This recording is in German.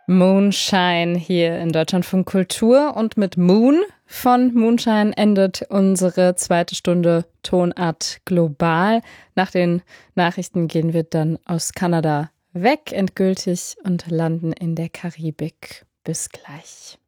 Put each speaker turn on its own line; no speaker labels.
Moonshine hier in Deutschlandfunk Kultur, und mit Moon von Moonshine endet unsere zweite Stunde Tonart global. Nach den Nachrichten gehen wir dann aus Kanada weg, endgültig, und landen in der Karibik. Bis gleich.